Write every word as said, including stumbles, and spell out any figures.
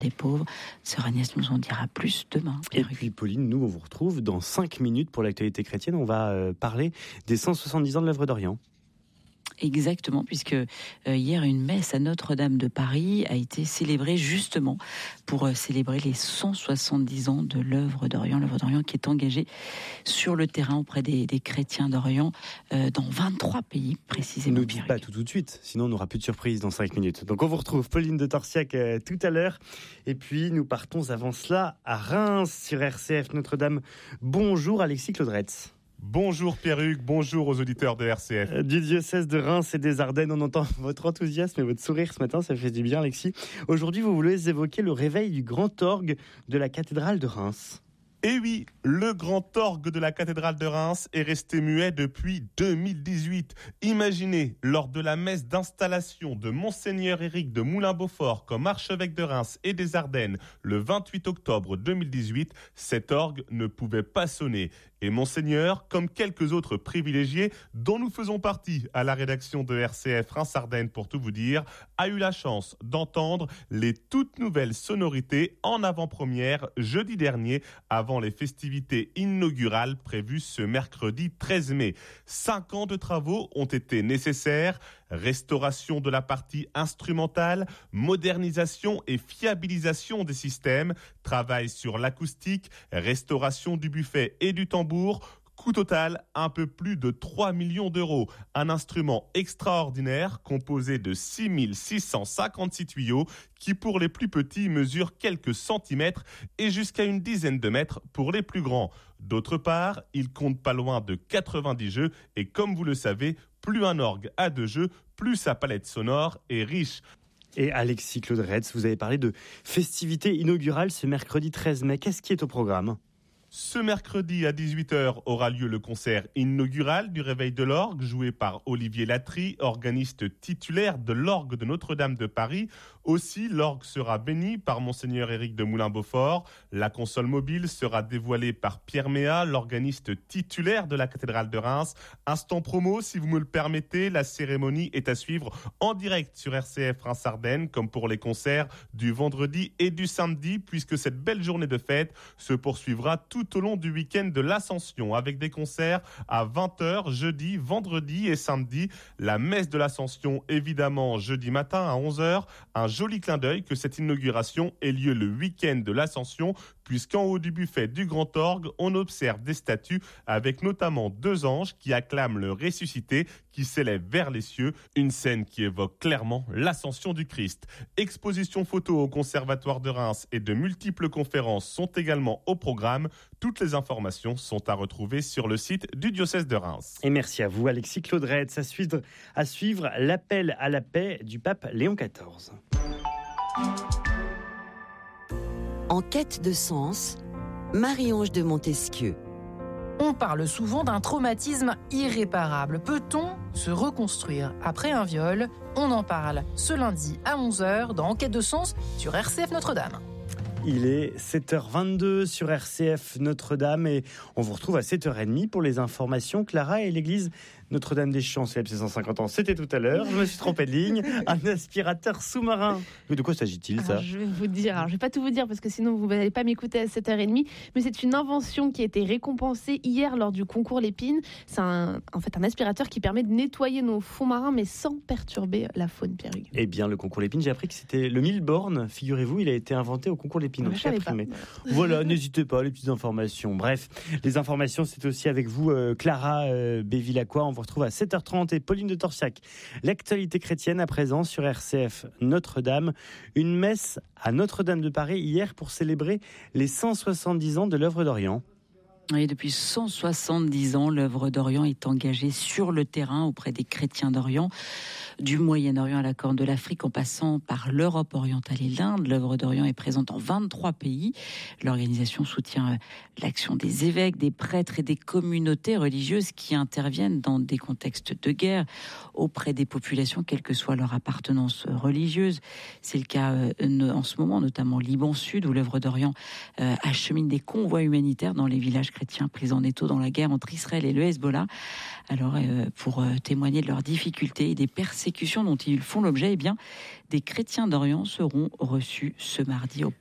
des pauvres. Sœur Agnès nous en dira plus demain. Et puis Pauline, nous on vous retrouve dans cinq minutes pour l'actualité chrétienne. On va euh, parler des cent soixante-dix ans de l'œuvre d'Orient. Exactement, puisque euh, hier une messe à Notre-Dame de Paris a été célébrée justement pour euh, célébrer les cent soixante-dix ans de l'œuvre d'Orient, l'œuvre d'Orient qui est engagée sur le terrain auprès des, des chrétiens d'Orient euh, dans vingt-trois pays précisément. Ne nous dites pas tout tout de suite, sinon on n'aura plus de surprise dans cinq minutes. Donc on vous retrouve Pauline de Torsiac euh, tout à l'heure, et puis nous partons avant cela à Reims sur R C F Notre-Dame. Bonjour Alexis Claudretz. Bonjour Pierre-Hugues, bonjour aux auditeurs de R C F. Du diocèse de Reims et des Ardennes, on entend votre enthousiasme et votre sourire ce matin, ça fait du bien Alexis. Aujourd'hui, vous voulez évoquer le réveil du grand orgue de la cathédrale de Reims. Et oui, le grand orgue de la cathédrale de Reims est resté muet depuis deux mille dix-huit. Imaginez, lors de la messe d'installation de Monseigneur Éric de Moulin-Beaufort comme archevêque de Reims et des Ardennes le vingt-huit octobre deux mille dix-huit, cet orgue ne pouvait pas sonner. Et Monseigneur, comme quelques autres privilégiés dont nous faisons partie à la rédaction de R C F Reims-Ardennes pour tout vous dire, a eu la chance d'entendre les toutes nouvelles sonorités en avant-première jeudi dernier avant les festivités inaugurales prévues ce mercredi treize mai. Cinq ans de travaux ont été nécessaires. Restauration de la partie instrumentale, modernisation et fiabilisation des systèmes, travail sur l'acoustique, restauration du buffet et du tambour. Coût total, un peu plus de trois millions d'euros. Un instrument extraordinaire composé de six mille six cent cinquante-six tuyaux qui pour les plus petits mesurent quelques centimètres et jusqu'à une dizaine de mètres pour les plus grands. D'autre part, il compte pas loin de quatre-vingt-dix jeux et comme vous le savez, plus un orgue a de jeux, plus sa palette sonore est riche. Et Alexis Claudretz, vous avez parlé de festivités inaugurales ce mercredi treize mai. Qu'est-ce qui est au programme ? Ce mercredi à dix-huit heures aura lieu le concert inaugural du Réveil de l'Orgue, joué par Olivier Latry, organiste titulaire de l'Orgue de Notre-Dame de Paris. Aussi, l'orgue sera béni par Monseigneur Éric de Moulin-Beaufort. La console mobile sera dévoilée par Pierre Méat, l'organiste titulaire de la cathédrale de Reims. Instant promo, si vous me le permettez, la cérémonie est à suivre en direct sur R C F Reims-Ardennes, comme pour les concerts du vendredi et du samedi, puisque cette belle journée de fête se poursuivra tout tout au long du week-end de l'Ascension, avec des concerts à vingt heures jeudi, vendredi et samedi. La messe de l'Ascension, évidemment, jeudi matin à onze heures. Un joli clin d'œil que cette inauguration ait lieu le week-end de l'Ascension, puisqu'en haut du buffet du Grand Orgue, on observe des statues avec notamment deux anges qui acclament le ressuscité qui s'élève vers les cieux, une scène qui évoque clairement l'ascension du Christ. Exposition photo au Conservatoire de Reims et de multiples conférences sont également au programme. Toutes les informations sont à retrouver sur le site du diocèse de Reims. Et merci à vous Alexis Claudretz. À suivre, à suivre l'appel à la paix du pape Léon quatorze. En quête de sens, Marie-Ange de Montesquieu. On parle souvent d'un traumatisme irréparable. Peut-on se reconstruire après un viol ? On en parle ce lundi à onze heures dans En quête de sens sur R C F Notre-Dame. Il est sept heures vingt-deux sur R C F Notre-Dame et on vous retrouve à sept heures trente pour les informations. Clara et l'église Notre-Dame-des-Champs célèbre ses cent cinquante ans. C'était tout à l'heure, je me suis trompé de ligne. Un aspirateur sous-marin. Mais de quoi s'agit-il ça ? Alors, je vais vous dire, alors, je vais pas tout vous dire parce que sinon vous n'allez pas m'écouter à sept heures trente, mais c'est une invention qui a été récompensée hier lors du concours Lépine. C'est un, en fait un aspirateur qui permet de nettoyer nos fonds marins mais sans perturber la faune, Pierre-Hugues. Eh bien, le concours Lépine, j'ai appris que c'était le Milborn, figurez-vous, il a été inventé au concours Lépine. Ah, je savais pas. Voilà, n'hésitez pas, les petites informations. Bref, les informations, c'est aussi avec vous, euh, Clara euh, Bévilacqua. On vous retrouve à sept heures trente et Pauline de Torsiac. L'actualité chrétienne à présent sur R C F Notre-Dame. Une messe à Notre-Dame de Paris hier pour célébrer les cent soixante-dix ans de l'œuvre d'Orient. Oui, depuis cent soixante-dix ans, l'œuvre d'Orient est engagée sur le terrain auprès des chrétiens d'Orient, du Moyen-Orient à la Corne de l'Afrique, en passant par l'Europe orientale et l'Inde. L'œuvre d'Orient est présente en vingt-trois pays. L'organisation soutient l'action des évêques, des prêtres et des communautés religieuses qui interviennent dans des contextes de guerre auprès des populations, quelle que soit leur appartenance religieuse. C'est le cas en ce moment, notamment au Liban Sud, où l'œuvre d'Orient achemine des convois humanitaires dans les villages villages chrétiens pris en étau dans la guerre entre Israël et le Hezbollah. Alors, euh, pour euh, témoigner de leurs difficultés et des persécutions dont ils font l'objet, eh bien, des chrétiens d'Orient seront reçus ce mardi au